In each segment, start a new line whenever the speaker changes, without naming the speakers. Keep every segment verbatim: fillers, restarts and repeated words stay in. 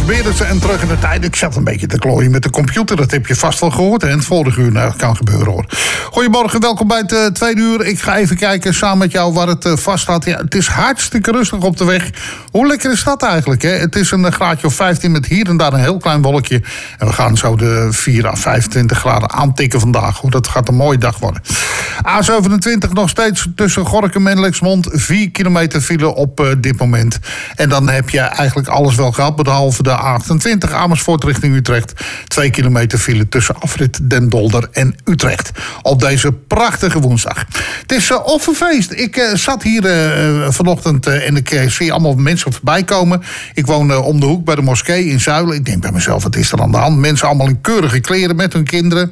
Berensen en Terug in de Tijd. Ik zat een beetje te klooien met de computer. Dat heb je vast wel gehoord. En het vorige uur, nou, dat kan gebeuren hoor. Goedemorgen, welkom bij het uh, tweede uur. Ik ga even kijken samen met jou waar het uh, vast staat. Ja, het is hartstikke rustig op de weg. Hoe lekker is dat eigenlijk? Hè? Het is een graadje of vijftien met hier en daar een heel klein wolkje. En we gaan zo de vier à vijfentwintig graden aantikken vandaag. Dat gaat een mooie dag worden. A zevenentwintig nog steeds tussen Gorinchem en Lexmond. vier kilometer file op uh, dit moment. En dan heb je eigenlijk alles wel gehad. Behalve de A achtentwintig Amersfoort richting Utrecht. twee kilometer file tussen afrit Den Dolder en Utrecht. Op deze prachtige woensdag. Het is uh, offerfeest. Ik uh, zat hier uh, vanochtend uh, en ik uh, zie allemaal mensen voorbij komen. Ik woon uh, om de hoek bij de moskee in Zuilen. Ik denk bij mezelf, wat is er aan de hand? Mensen allemaal in keurige kleren met hun kinderen.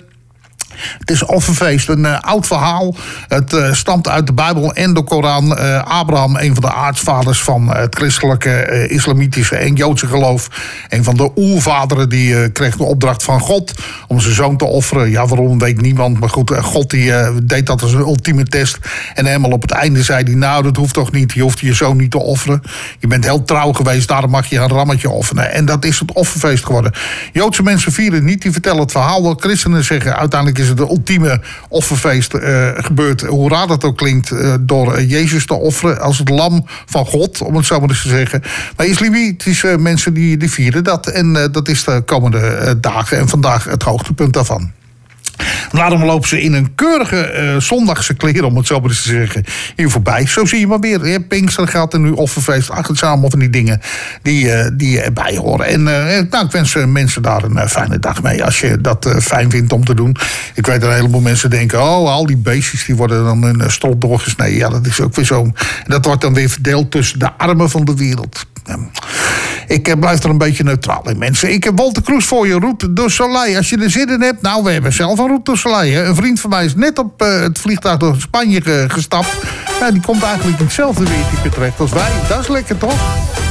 Het is offerfeest, een uh, oud verhaal. Het uh, stamt uit de Bijbel en de Koran. Uh, Abraham, een van de aartsvaders van uh, het christelijke, uh, islamitische en Joodse geloof. Een van de oervaderen, die uh, kreeg de opdracht van God om zijn zoon te offeren. Ja, waarom weet niemand. Maar goed, uh, God die, uh, deed dat als een ultieme test. En helemaal op het einde zei hij, nou, dat hoeft toch niet. Je hoeft je zoon niet te offeren. Je bent heel trouw geweest, daarom mag je een rammetje offeren. En dat is het offerfeest geworden. Joodse mensen vieren niet, die vertellen het verhaal. Wat christenen zeggen, uiteindelijk is het de ultieme offerfeest uh, gebeurt, hoe raar dat ook klinkt, uh, door uh, Jezus te offeren als het lam van God, om het zo maar eens te zeggen. Maar islamitische uh, mensen die, die vieren dat en uh, dat is de komende uh, dagen en vandaag het hoogtepunt daarvan. Daarom lopen ze in een keurige uh, zondagse kleren, om het zo maar eens te zeggen, hier voorbij. Zo zie je maar weer. Hè? Pinkster gaat er nu offerfeest. Ach, het zijn allemaal van die dingen die, uh, die erbij horen. En uh, nou, ik wens uh, mensen daar een uh, fijne dag mee. Als je dat uh, fijn vindt om te doen. Ik weet dat een heleboel mensen denken, oh, al die beestjes die worden dan een uh, strot doorgesneden. Ja, dat is ook weer zo. En dat wordt dan weer verdeeld tussen de armen van de wereld. Ja. Ik uh, blijf er een beetje neutraal in, mensen. Ik heb Walter Kroes voor je, Route du Soleil. Als je er zin in hebt, nou, we hebben zelf een Route du Soleil. Hè. Een vriend van mij is net op uh, het vliegtuig door Spanje ge- gestapt. Ja, die komt eigenlijk in hetzelfde weertype terecht als wij. Dat is lekker, toch?